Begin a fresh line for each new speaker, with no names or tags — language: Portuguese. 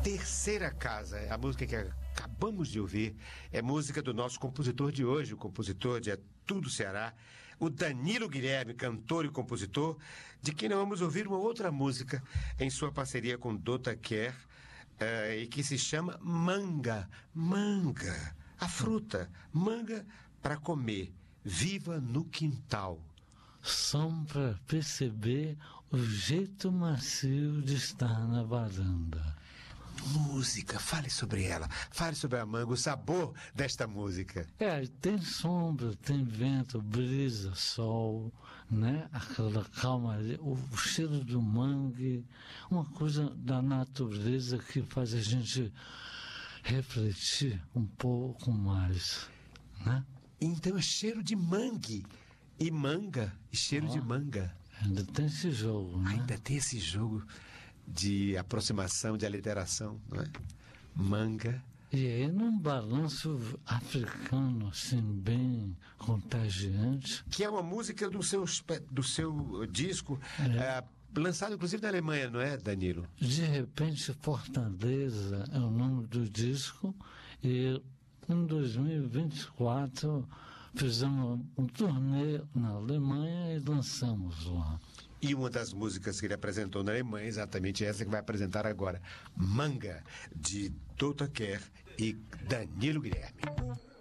Terceira Casa, a música que acabamos de ouvir, é música do nosso compositor de hoje, o compositor de É Tudo Ceará, o Danilo Guilherme, cantor e compositor, de quem nós vamos ouvir uma outra música em sua parceria com Dota Quer, e que se chama Manga. Manga, a fruta, manga para comer, viva no quintal.
Só para perceber o jeito macio de estar na varanda.
Música, fale sobre ela, fale sobre a manga, o sabor desta música.
Tem sombra, tem vento, brisa, sol, né? Aquela calmaria, o cheiro do mangue, uma coisa da natureza que faz a gente refletir um pouco mais, né?
Então é cheiro de mangue e manga, e cheiro de manga.
Ainda tem esse jogo, né?
Ainda tem esse jogo de aproximação, de aliteração, não é? Manga.
E aí num balanço africano, assim, bem contagiante.
Que é uma música do seu disco, lançado inclusive na Alemanha, não é, Danilo?
De repente, Fortaleza é o nome do disco, e em 2024 fizemos um turnê na Alemanha e lançamos lá.
E uma das músicas que ele apresentou na Alemanha é exatamente essa que vai apresentar agora, Manga, de Dota Quer e Danilo Guilherme.